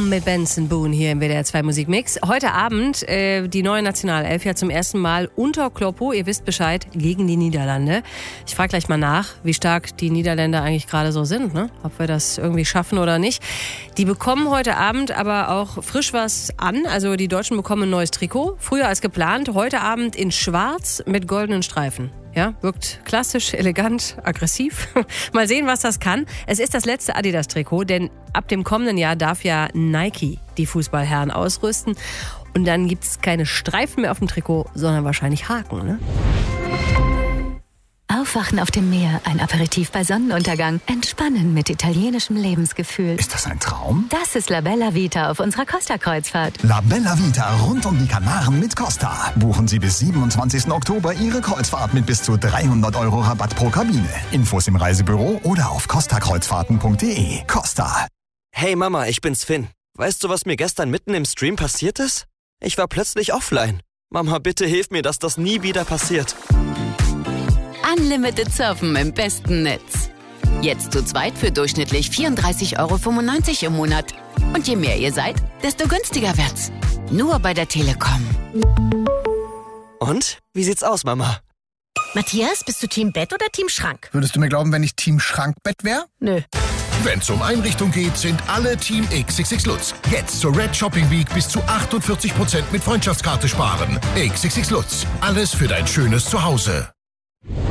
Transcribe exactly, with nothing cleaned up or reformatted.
Willkommen mit Benson Boone hier im W D R zwei Musikmix. Heute Abend äh, die neue Nationalelf ja zum ersten Mal unter Kloppo. Ihr wisst Bescheid, gegen die Niederlande. Ich frage gleich mal nach, wie stark die Niederländer eigentlich gerade so sind, ne? Ob wir das irgendwie schaffen oder nicht. Die bekommen heute Abend aber auch frisch was an. Also die Deutschen bekommen ein neues Trikot. Früher als geplant, heute Abend in schwarz mit goldenen Streifen. Ja, wirkt klassisch, elegant, aggressiv. Mal sehen, was das kann. Es ist das letzte Adidas-Trikot, denn ab dem kommenden Jahr darf ja Nike die Fußballherren ausrüsten. Und dann gibt es keine Streifen mehr auf dem Trikot, sondern wahrscheinlich Haken, ne? Aufwachen auf dem Meer, ein Aperitif bei Sonnenuntergang, entspannen mit italienischem Lebensgefühl. Ist das ein Traum? Das ist La Bella Vita auf unserer Costa-Kreuzfahrt. La Bella Vita rund um die Kanaren mit Costa. Buchen Sie bis siebenundzwanzigsten Oktober Ihre Kreuzfahrt mit bis zu dreihundert Euro Rabatt pro Kabine. Infos im Reisebüro oder auf costa kreuzfahrten punkt de. Costa. Hey Mama, ich bin's Finn. Weißt du, was mir gestern mitten im Stream passiert ist? Ich war plötzlich offline. Mama, bitte hilf mir, dass das nie wieder passiert. Unlimited Surfen im besten Netz. Jetzt zu zweit für durchschnittlich vierunddreißig Euro fünfundneunzig im Monat. Und je mehr ihr seid, desto günstiger wird's. Nur bei der Telekom. Und? Wie sieht's aus, Mama? Matthias, bist du Team Bett oder Team Schrank? Würdest du mir glauben, wenn ich Team Schrankbett wäre? Nö. Wenn's um Einrichtung geht, sind alle Team X X X Lutz. Jetzt zur Red Shopping Week bis zu achtundvierzig Prozent mit Freundschaftskarte sparen. X X X Lutz. Alles für dein schönes Zuhause.